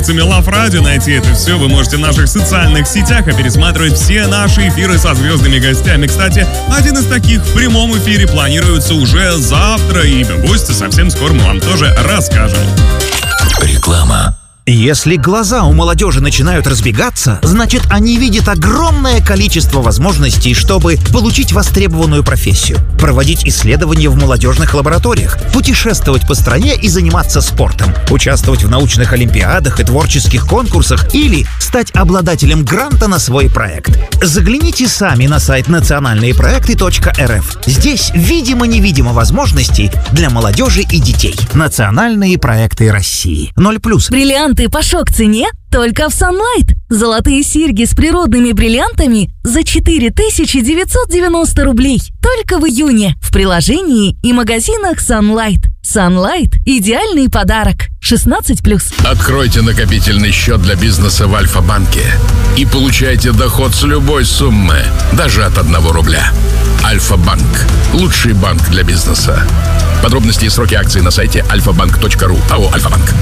Лав Радио. Найти это все вы можете в наших социальных сетях, а пересматривать все наши эфиры со звездными гостями. Кстати, один из таких в прямом эфире планируется уже завтра, и гости совсем скоро мы вам тоже расскажем. Реклама. Если глаза у молодежи начинают разбегаться, значит, они видят огромное количество возможностей, чтобы получить востребованную профессию, проводить исследования в молодежных лабораториях, путешествовать по стране и заниматься спортом, участвовать в научных олимпиадах и творческих конкурсах или стать обладателем гранта на свой проект. Загляните сами на сайт национальныепроекты.рф. Здесь видимо-невидимо возможностей для молодежи и детей. Национальные проекты России. 0+. Бриллианты по шок-цене только в Sunlight. Золотые серьги с природными бриллиантами за 4990 рублей. Только в июне в приложении и магазинах Sunlight. Sunlight – идеальный подарок. 16+. Откройте накопительный счет для бизнеса в Альфа-банке и получайте доход с любой суммы, даже от 1 рубля. Альфа-банк – лучший банк для бизнеса. Подробности и сроки акций на сайте alfabank.ru. АО «Альфа-банк».